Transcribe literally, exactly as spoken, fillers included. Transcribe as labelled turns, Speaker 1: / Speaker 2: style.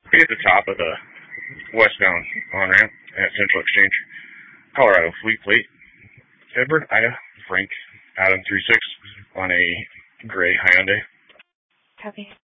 Speaker 1: Be at the top of the westbound on-ramp at Central Exchange. Colorado Fleet Plate. Edward, Ida, Frank, Adam three six on a gray Hyundai.
Speaker 2: Copy.